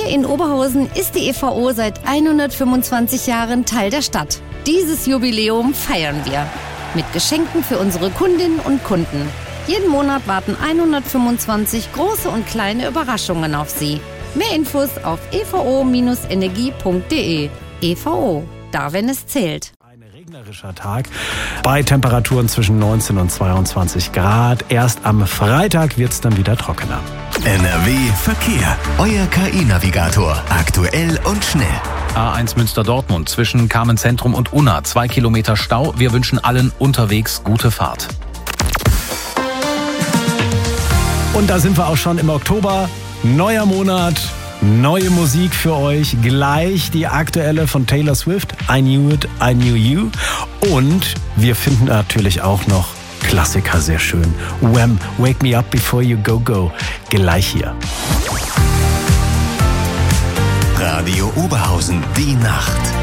Hier in Oberhausen ist die EVO seit 125 Jahren Teil der Stadt. Dieses Jubiläum feiern wir mit Geschenken für unsere Kundinnen und Kunden. Jeden Monat warten 125 große und kleine Überraschungen auf Sie. Mehr Infos auf evo-energie.de. EVO, da wenn es zählt. Ein regnerischer Tag bei Temperaturen zwischen 19 und 22 Grad. Erst am Freitag wird es dann wieder trockener. NRW Verkehr. Euer KI-Navigator. Aktuell und schnell. A1 Münster-Dortmund zwischen Carmen-Zentrum und Unna. 2 Kilometer Stau. Wir wünschen allen unterwegs gute Fahrt. Und da sind wir auch schon im Oktober. Neuer Monat, neue Musik für euch. Gleich die aktuelle von Taylor Swift. I Knew It, I Knew You. Und wir finden natürlich auch noch Klassiker sehr schön. Wham! Wake Me Up Before You Go Go. Gleich hier. Radio Oberhausen, die Nacht.